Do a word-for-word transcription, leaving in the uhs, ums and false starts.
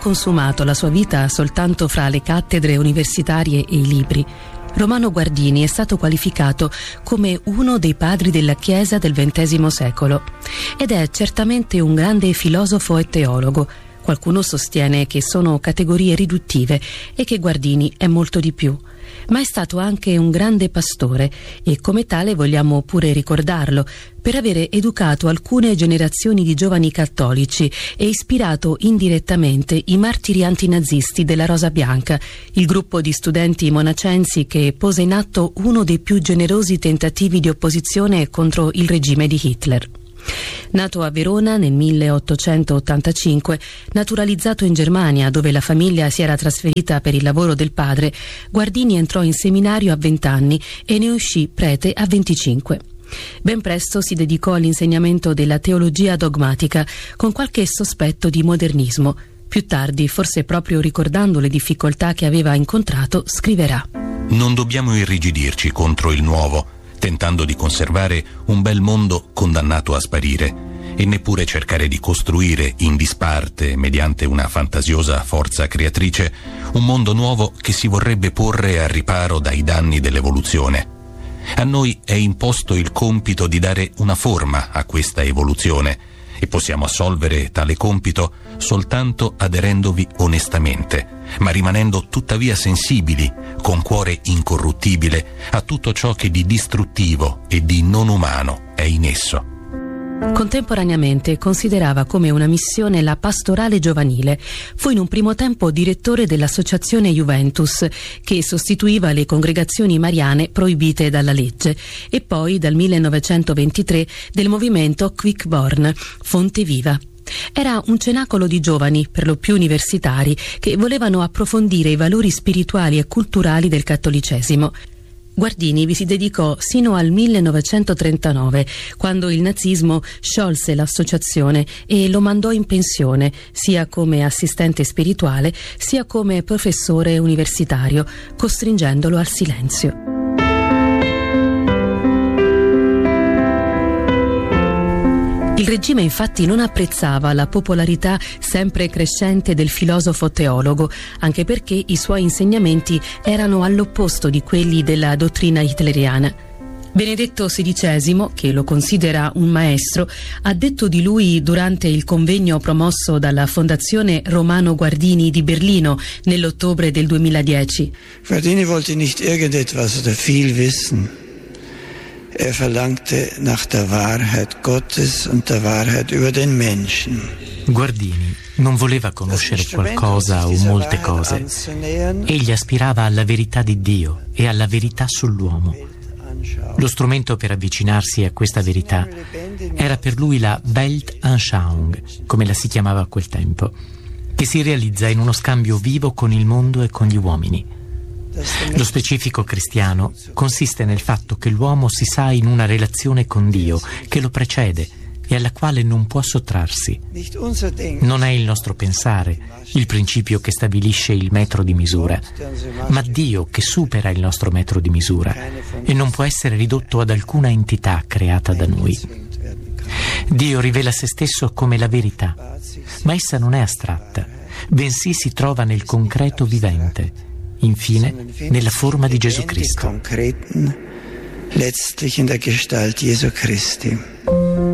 consumato la sua vita soltanto fra le cattedre universitarie e i libri, Romano Guardini è stato qualificato come uno dei padri della Chiesa del ventesimo secolo ed è certamente un grande filosofo e teologo. Qualcuno sostiene che sono categorie riduttive e che Guardini è molto di più. Ma è stato anche un grande pastore e come tale vogliamo pure ricordarlo per avere educato alcune generazioni di giovani cattolici e ispirato indirettamente i martiri antinazisti della Rosa Bianca, il gruppo di studenti monacensi che pose in atto uno dei più generosi tentativi di opposizione contro il regime di Hitler. Nato a Verona nel milleottocentottantacinque, naturalizzato in Germania dove la famiglia si era trasferita per il lavoro del padre, Guardini entrò in seminario a vent'anni e ne uscì prete a venticinque. Ben presto si dedicò all'insegnamento della teologia dogmatica con qualche sospetto di modernismo. Più tardi, forse proprio ricordando le difficoltà che aveva incontrato, scriverà: Non dobbiamo irrigidirci contro il nuovo, tentando di conservare un bel mondo condannato a sparire, e neppure cercare di costruire in disparte, mediante una fantasiosa forza creatrice, un mondo nuovo che si vorrebbe porre al riparo dai danni dell'evoluzione. A noi è imposto il compito di dare una forma a questa evoluzione e possiamo assolvere tale compito soltanto aderendovi onestamente, ma rimanendo tuttavia sensibili, con cuore incorruttibile, a tutto ciò che di distruttivo e di non umano è in esso. Contemporaneamente considerava come una missione la pastorale giovanile. Fu in un primo tempo direttore dell'associazione Juventus, che sostituiva le congregazioni mariane proibite dalla legge, e poi dal millenovecentoventitré del movimento Quickborn, Fonte Viva. Era un cenacolo di giovani, per lo più universitari, che volevano approfondire i valori spirituali e culturali del cattolicesimo. Guardini vi si dedicò sino al millenovecentotrentanove, quando il nazismo sciolse l'associazione e lo mandò in pensione, sia come assistente spirituale, sia come professore universitario, costringendolo al silenzio. Il regime infatti non apprezzava la popolarità sempre crescente del filosofo teologo, anche perché i suoi insegnamenti erano all'opposto di quelli della dottrina hitleriana. Benedetto sedicesimo, che lo considera un maestro, ha detto di lui durante il convegno promosso dalla Fondazione Romano Guardini di Berlino nell'ottobre del duemiladieci. Guardini wollte nicht irgendetwas oder viel wissen. Er verlangte nach der Wahrheit Gottes und der Wahrheit über den Menschen. Guardini non voleva conoscere qualcosa o molte cose. Egli aspirava alla verità di Dio e alla verità sull'uomo. Lo strumento per avvicinarsi a questa verità era per lui la Weltanschauung, come la si chiamava a quel tempo, che si realizza in uno scambio vivo con il mondo e con gli uomini. Lo specifico cristiano consiste nel fatto che l'uomo si sa in una relazione con Dio che lo precede e alla quale non può sottrarsi. Non è il nostro pensare il principio che stabilisce il metro di misura, ma Dio che supera il nostro metro di misura e non può essere ridotto ad alcuna entità creata da noi. Dio rivela se stesso come la verità, ma essa non è astratta, bensì si trova nel concreto vivente. Infine, nella forma di Gesù Cristo. Letztlich in der Gestalt Jesu Christi.